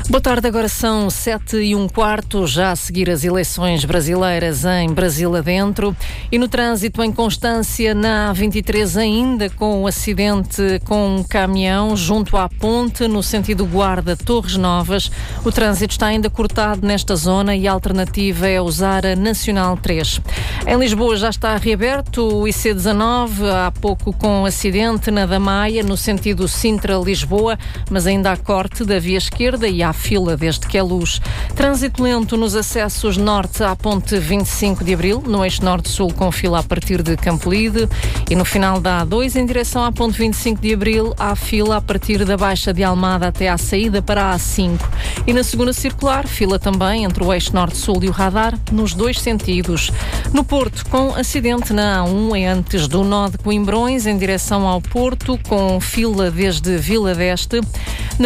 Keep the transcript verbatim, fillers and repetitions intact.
Boa tarde, agora são sete e um quarto, já a seguir as eleições brasileiras em Brasil adentro. E no trânsito em Constância, na A vinte e três, ainda com um acidente com um caminhão junto à ponte, no sentido Guarda-Torres Novas. O trânsito está ainda cortado nesta zona e a alternativa é usar a Nacional três. Em Lisboa já está reaberto o I C dezanove, há pouco com um acidente na da Maia, no sentido Sintra-Lisboa, mas ainda há corte da via esquerda e há fila desde que é luz. Trânsito lento nos acessos norte à ponte vinte e cinco de Abril, no eixo norte-sul com fila a partir de Campolide, e no final da A dois em direção à ponte vinte e cinco de Abril há fila a partir da Baixa de Almada até à saída para a A cinco. E na segunda circular, fila também entre o eixo norte-sul e o radar, nos dois sentidos. No Porto, com acidente na A um, é antes do nó de Coimbrões, em direção ao Porto, com fila desde Vila d'Este.